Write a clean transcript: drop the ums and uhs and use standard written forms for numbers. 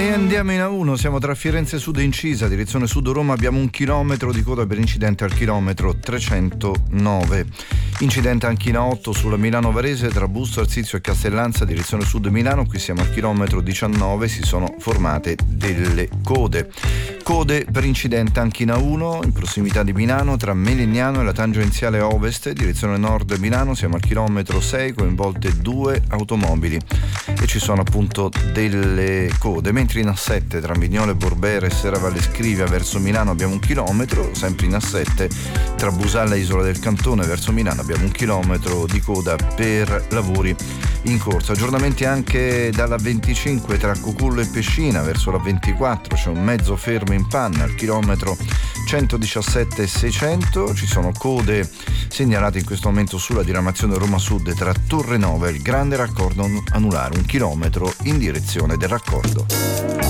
E andiamo in A1, siamo tra Firenze Sud e Incisa, direzione Sud Roma, abbiamo 1 chilometro di coda per incidente al chilometro 309. Incidente anche in A8 sulla Milano Varese tra Busto Arsizio e Castellanza, direzione Sud Milano, qui siamo al chilometro 19, si sono formate delle code. Code per incidente anche in A1 in prossimità di Milano tra Melegnano e la tangenziale Ovest, direzione Nord Milano, siamo al chilometro 6, coinvolte 2 automobili e ci sono appunto delle code. Mentre in A7 tra Vignole Borbere e Serravalle Scrivia verso Milano abbiamo 1 chilometro, sempre in A7 tra Busalla e Isola del Cantone verso Milano abbiamo 1 chilometro di coda per lavori in corso. Aggiornamenti anche dalla 25 tra Cucullo e Pescina verso la 24, c'è un mezzo fermo in panna al chilometro 117 e 600, ci sono code segnalate in questo momento sulla diramazione Roma Sud tra Torrenova e il grande raccordo anulare, 1 chilometro in direzione del raccordo.